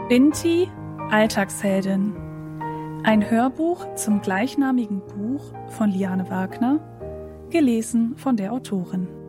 Binti, Alltagsheldin. Ein Hörbuch zum gleichnamigen Buch von Liane Wagner, gelesen von der Autorin.